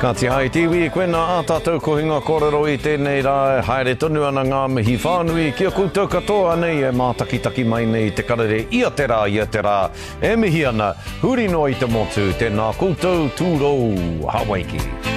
Ka te hai tiwi, koena a tātou ko hinga kōrero I tēnei rā, haere tonu ana ngā mihi whānui, kia koutou katoa nei e mātakitaki mai nei te karere ia te rā, e mihi ana, huri no I te motu, tēnā koutou tūrou, Hawaii.